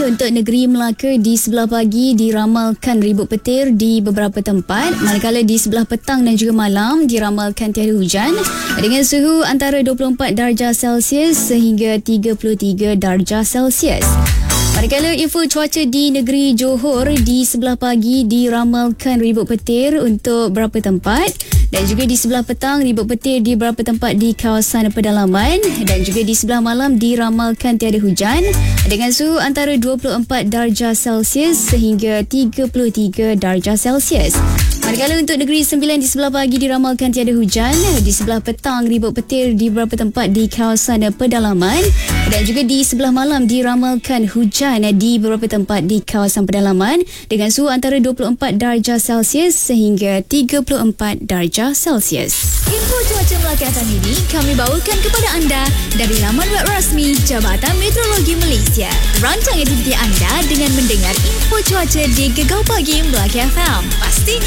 untuk negeri Melaka di sebelah pagi diramalkan ribut petir di beberapa tempat, manakala di sebelah petang dan juga malam diramalkan tiada hujan dengan suhu antara 24 darjah Celsius sehingga 33 darjah Celsius. Manakala info cuaca di negeri Johor di sebelah pagi diramalkan ribut petir untuk beberapa tempat dan juga di sebelah petang ribut petir di beberapa tempat di kawasan pedalaman dan juga di sebelah malam diramalkan tiada hujan dengan suhu antara 24 darjah Celsius sehingga 33 darjah Celsius. Manakala untuk negeri Sembilan di sebelah pagi diramalkan tiada hujan, di sebelah petang ribut petir di beberapa tempat di kawasan pedalaman dan juga di sebelah malam diramalkan hujan di beberapa tempat di kawasan pedalaman dengan suhu antara 24 darjah Celsius sehingga 34 darjah Celsius. Info cuaca Melaka FM ini kami bawakan kepada anda dari laman web rasmi Jabatan Meteorologi Malaysia. Rancang aktiviti anda dengan mendengar info cuaca di Gegau Pagi Melaka FM. Pastinya